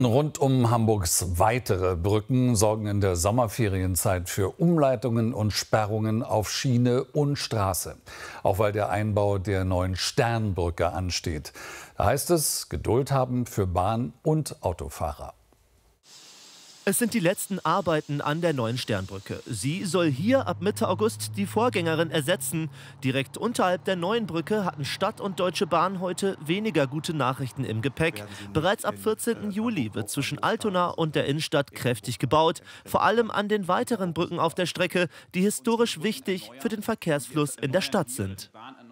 Rund um Hamburgs weitere Brücken sorgen in der Sommerferienzeit für Umleitungen und Sperrungen auf Schiene und Straße. Auch weil der Einbau der neuen Sternbrücke ansteht. Da heißt es, Geduld haben für Bahn- und Autofahrer. Es sind die letzten Arbeiten an der neuen Sternbrücke. Sie soll hier ab Mitte August die Vorgängerin ersetzen. Direkt unterhalb der neuen Brücke hatten Stadt und Deutsche Bahn heute weniger gute Nachrichten im Gepäck. Bereits ab 14. Juli wird zwischen Altona und der Innenstadt kräftig gebaut. Vor allem an den weiteren Brücken auf der Strecke, die historisch wichtig für den Verkehrsfluss in der Stadt sind.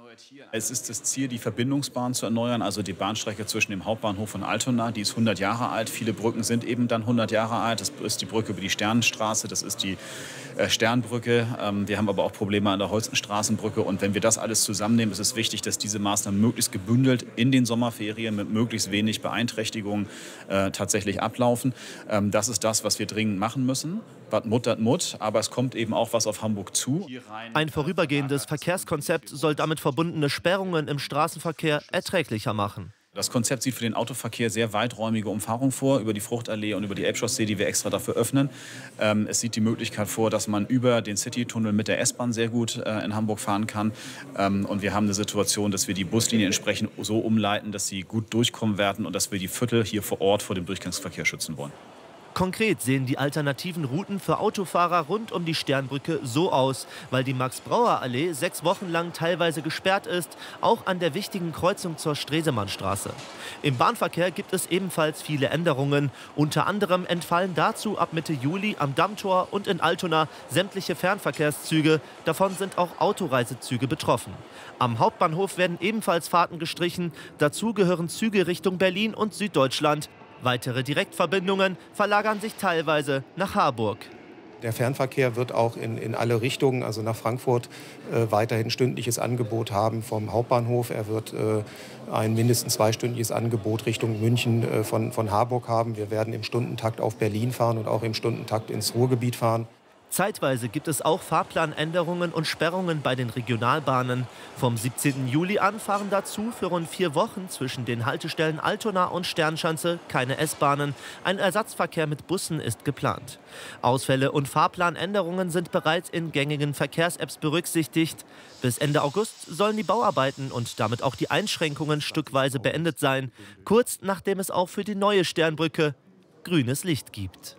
Es ist das Ziel, die Verbindungsbahn zu erneuern, also die Bahnstrecke zwischen dem Hauptbahnhof und Altona. Die ist 100 Jahre alt. Viele Brücken sind eben dann 100 Jahre alt. Das ist die Brücke über die Sternenstraße, das ist die Sternbrücke. Wir haben aber auch Probleme an der Holstenstraßenbrücke. Und wenn wir das alles zusammennehmen, ist es wichtig, dass diese Maßnahmen möglichst gebündelt in den Sommerferien mit möglichst wenig Beeinträchtigungen tatsächlich ablaufen. Das ist das, was wir dringend machen müssen. Wat Mut, dat Mut, aber es kommt eben auch was auf Hamburg zu. Ein vorübergehendes Verkehrskonzept soll damit verbundene Sperrungen im Straßenverkehr erträglicher machen. Das Konzept sieht für den Autoverkehr sehr weiträumige Umfahrung vor, über die Fruchtallee und über die Elbchaussee, die wir extra dafür öffnen. Es sieht die Möglichkeit vor, dass man über den Citytunnel mit der S-Bahn sehr gut in Hamburg fahren kann. Und wir haben eine Situation, dass wir die Buslinie entsprechend so umleiten, dass sie gut durchkommen werden und dass wir die Viertel hier vor Ort vor dem Durchgangsverkehr schützen wollen. Konkret sehen die alternativen Routen für Autofahrer rund um die Sternbrücke so aus, weil die Max-Brauer-Allee 6 Wochen lang teilweise gesperrt ist, auch an der wichtigen Kreuzung zur Stresemannstraße. Im Bahnverkehr gibt es ebenfalls viele Änderungen. Unter anderem entfallen dazu ab Mitte Juli am Dammtor und in Altona sämtliche Fernverkehrszüge. Davon sind auch Autoreisezüge betroffen. Am Hauptbahnhof werden ebenfalls Fahrten gestrichen. Dazu gehören Züge Richtung Berlin und Süddeutschland. Weitere Direktverbindungen verlagern sich teilweise nach Harburg. Der Fernverkehr wird auch in alle Richtungen, also nach Frankfurt, weiterhin stündliches Angebot haben vom Hauptbahnhof. Er wird ein mindestens 2-stündiges Angebot Richtung München von Harburg haben. Wir werden im Stundentakt auf Berlin fahren und auch im Stundentakt ins Ruhrgebiet fahren. Zeitweise gibt es auch Fahrplanänderungen und Sperrungen bei den Regionalbahnen. Vom 17. Juli an fahren dazu für rund 4 Wochen zwischen den Haltestellen Altona und Sternschanze keine S-Bahnen. Ein Ersatzverkehr mit Bussen ist geplant. Ausfälle und Fahrplanänderungen sind bereits in gängigen Verkehrs-Apps berücksichtigt. Bis Ende August sollen die Bauarbeiten und damit auch die Einschränkungen stückweise beendet sein. Kurz nachdem es auch für die neue Sternbrücke grünes Licht gibt.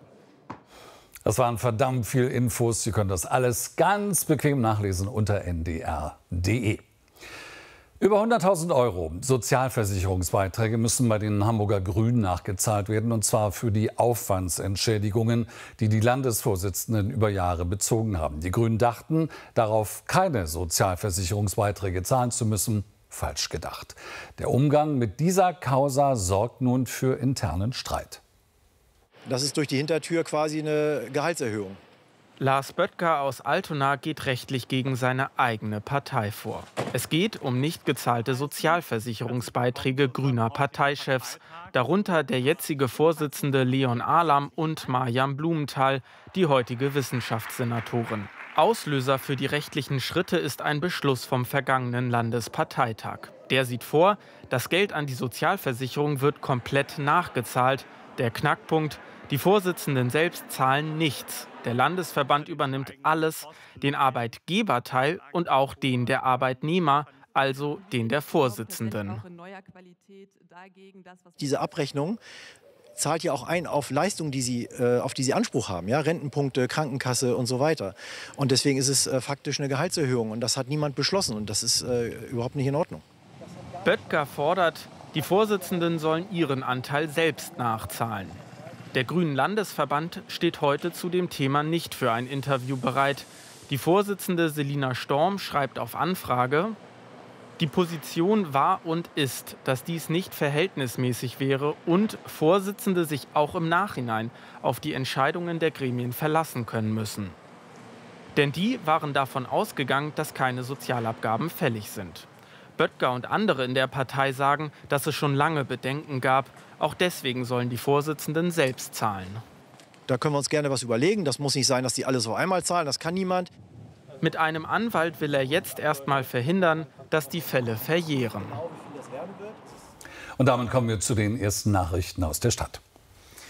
Das waren verdammt viel Infos. Sie können das alles ganz bequem nachlesen unter ndr.de. Über 100.000 € Sozialversicherungsbeiträge müssen bei den Hamburger Grünen nachgezahlt werden, und zwar für die Aufwandsentschädigungen, die die Landesvorsitzenden über Jahre bezogen haben. Die Grünen dachten, darauf keine Sozialversicherungsbeiträge zahlen zu müssen. Falsch gedacht. Der Umgang mit dieser Causa sorgt nun für internen Streit. Das ist durch die Hintertür quasi eine Gehaltserhöhung. Lars Böttger aus Altona geht rechtlich gegen seine eigene Partei vor. Es geht um nicht gezahlte Sozialversicherungsbeiträge grüner Parteichefs, darunter der jetzige Vorsitzende Leon Alam und Maryam Blumenthal, die heutige Wissenschaftssenatorin. Auslöser für die rechtlichen Schritte ist ein Beschluss vom vergangenen Landesparteitag. Der sieht vor, das Geld an die Sozialversicherung wird komplett nachgezahlt. Der Knackpunkt: die Vorsitzenden selbst zahlen nichts. Der Landesverband übernimmt alles, den Arbeitgeberteil und auch den der Arbeitnehmer, also den der Vorsitzenden. Diese Abrechnung zahlt ja auch ein auf Leistungen, auf die sie Anspruch haben, ja? Rentenpunkte, Krankenkasse und so weiter. Und deswegen ist es faktisch eine Gehaltserhöhung. Und das hat niemand beschlossen. Und das ist überhaupt nicht in Ordnung. Böttger fordert, die Vorsitzenden sollen ihren Anteil selbst nachzahlen. Der Grünen Landesverband steht heute zu dem Thema nicht für ein Interview bereit. Die Vorsitzende Selina Storm schreibt auf Anfrage: Die Position war und ist, dass dies nicht verhältnismäßig wäre und Vorsitzende sich auch im Nachhinein auf die Entscheidungen der Gremien verlassen können müssen. Denn die waren davon ausgegangen, dass keine Sozialabgaben fällig sind. Böttger und andere in der Partei sagen, dass es schon lange Bedenken gab. Auch deswegen sollen die Vorsitzenden selbst zahlen. Da können wir uns gerne was überlegen. Das muss nicht sein, dass die alles auf einmal zahlen. Das kann niemand. Mit einem Anwalt will er jetzt erstmal verhindern, dass die Fälle verjähren. Und damit kommen wir zu den ersten Nachrichten aus der Stadt.